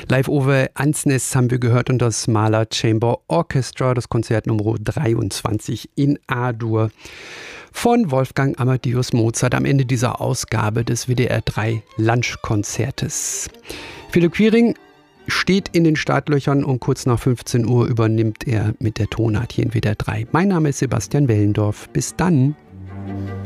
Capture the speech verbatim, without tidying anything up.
Live over Ansness haben wir gehört und das Mahler Chamber Orchestra, das Konzert Nummer dreiundzwanzig in A-Dur von Wolfgang Amadeus Mozart am Ende dieser Ausgabe des W D R drei Lunchkonzertes. Philipp Quiring steht in den Startlöchern und kurz nach fünfzehn Uhr übernimmt er mit der Tonart hier in W D R drei. Mein Name ist Sebastian Wellendorf. Bis dann.